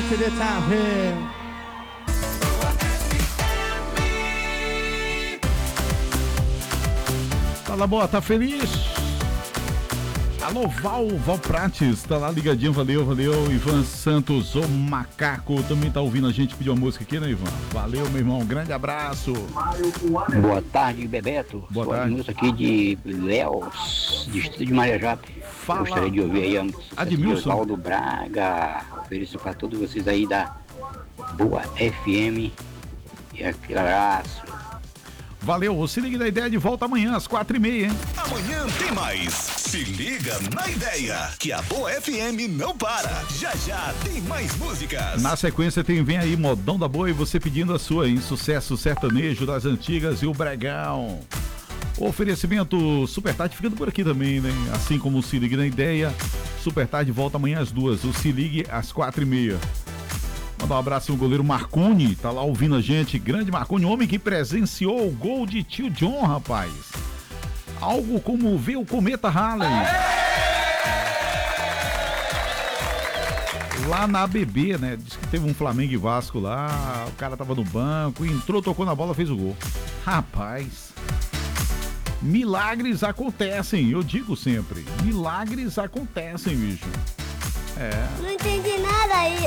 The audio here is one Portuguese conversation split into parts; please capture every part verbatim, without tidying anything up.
to the top here. Fala, boa, tá feliz? Alô, Val, Val Prates, tá lá ligadinho, valeu, valeu. Ivan Santos, o macaco, também tá ouvindo a gente, pediu uma música aqui, né, Ivan? Valeu, meu irmão, grande abraço. Boa tarde, Bebeto. Boa Sou tarde. Admilson aqui de Léus, distrito de Marajá. Fala. Gostaria de ouvir aí a Admilson. Paulo Braga. Ofereço para todos vocês aí da Boa F M. E aquele abraço. Valeu, se liga na ideia de volta amanhã às quatro e meia, hein? Amanhã tem mais. Se liga na ideia, que a Boa F M não para. Já já tem mais músicas. Na sequência tem Vem Aí, Modão da Boa, e você pedindo a sua, hein? Sucesso sertanejo das antigas e o Bregão. Oferecimento Super Tarde ficando por aqui também, né? Assim como o Se Ligue na Ideia, Super Tarde volta amanhã às duas, o Se Ligue às quatro e meia. Mandar um abraço ao goleiro Marconi, tá lá ouvindo a gente. Grande Marconi, homem que presenciou o gol de tio John, rapaz. Algo como ver o cometa Halley. Lá na A B B, né? Diz que teve um Flamengo e Vasco lá, o cara tava no banco, entrou, tocou na bola, fez o gol. Rapaz, milagres acontecem, eu digo sempre. Milagres acontecem, bicho. É. Não entendi nada aí.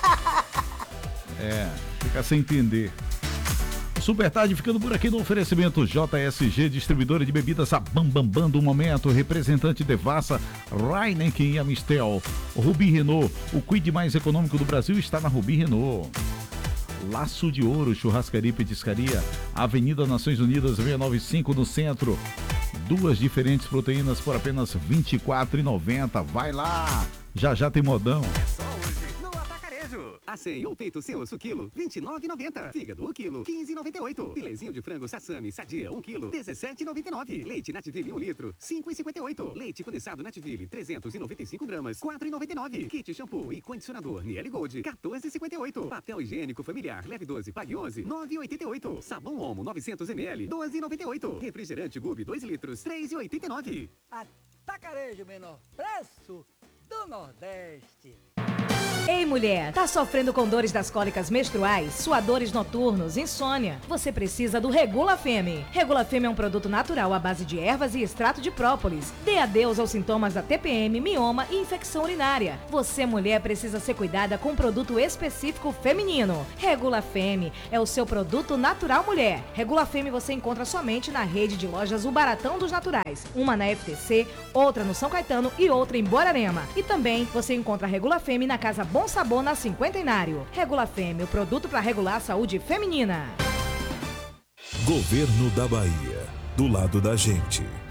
É, fica sem entender. Super Tarde ficando por aqui no oferecimento J S G, distribuidora de bebidas, a Bam Bam Bam do momento, representante Devassa, Heineken e Amistel. Rubi Renault, o quid mais econômico do Brasil está na Rubi Renault. Laço de Ouro, churrascaria e petiscaria, Avenida Nações Unidas, seiscentos e noventa e cinco no centro. Duas diferentes proteínas por apenas vinte e quatro reais e noventa centavos. Vai lá, já já tem modão. Acém ou peito seu osso quilo, vinte e nove reais e noventa centavos. Fígado o quilo, quinze reais e noventa e oito centavos. Filezinho de frango Sassami Sadia um quilo, dezessete reais e noventa e nove centavos. Leite Nativille um litro, cinco reais e cinquenta e oito centavos. Leite condensado Nativille trezentos e noventa e cinco gramas, quatro reais e noventa e nove centavos. Kit shampoo e condicionador Niel Gold, quatorze reais e cinquenta e oito centavos. Papel higiênico familiar leve doze, pague onze, nove reais e oitenta e oito centavos. Sabão Omo novecentos mililitros, doze reais e noventa e oito centavos. Refrigerante Gube dois litros, três reais e oitenta e nove centavos. Atacarejo menor preço do Nordeste. Ei, mulher, tá sofrendo com dores das cólicas menstruais, suadores noturnos, insônia? Você precisa do Regula Femme. Regula Femme é um produto natural à base de ervas e extrato de própolis. Dê adeus aos sintomas da T P M, mioma e infecção urinária. Você, mulher, precisa ser cuidada com um produto específico feminino. Regula Femme é o seu produto natural mulher. Regula Femme você encontra somente na rede de lojas O Baratão dos Naturais. Uma na F T C, outra no São Caetano e outra em Borarema. E também você encontra Regula Femme na Casa Bom Sabor na Cinquentenário. Regula Femme, o produto para regular a saúde feminina. Governo da Bahia, do lado da gente.